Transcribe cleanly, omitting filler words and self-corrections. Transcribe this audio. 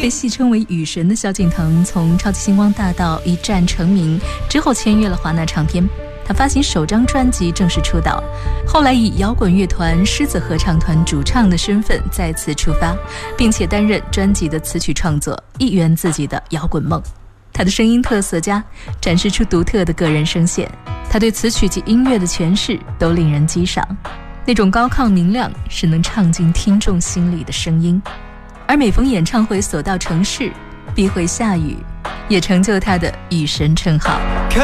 被戏称为雨神的萧敬腾，从超级星光大道一战成名之后，签约了华纳唱片。他发行首张专辑正式出道，后来以摇滚乐团狮子合唱团主唱的身份再次出发，并且担任专辑的词曲创作，一圆自己的摇滚梦。他的声音特色佳，展示出独特的个人声线，他对词曲及音乐的诠释都令人激赏，那种高亢明亮是能唱进听众心里的声音。而每逢演唱会所到城市必会下雨，也成就他的雨神称号。 看